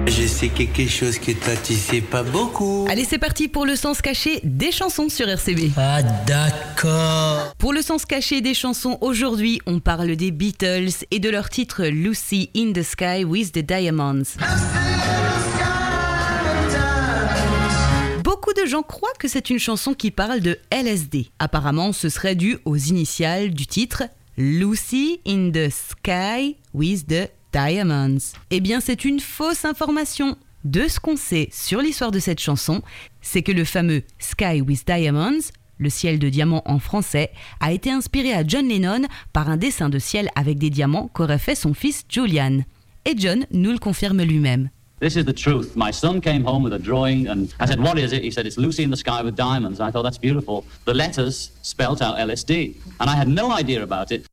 Je sais quelque chose que toi tu sais pas beaucoup. Allez, c'est parti pour le sens caché des chansons sur RCB. Ah d'accord. Pour le sens caché des chansons, aujourd'hui, on parle des Beatles et de leur titre Lucy in the Sky with the Diamonds. Beaucoup de gens croient que c'est une chanson qui parle de LSD. Apparemment, ce serait dû aux initiales du titre Lucy in the Sky with the Diamonds. Eh bien, c'est une fausse information. De ce qu'on sait sur l'histoire de cette chanson, c'est que le fameux Sky with Diamonds, le ciel de diamants en français, a été inspiré à John Lennon par un dessin de ciel avec des diamants qu'aurait fait son fils Julian. Et John nous le confirme lui-même. This is the truth. My son came home with a drawing and I said, what is it? He said, it's Lucy in the Sky with Diamonds. And I thought, that's beautiful. The letters spelt out LSD. And I had no idea about it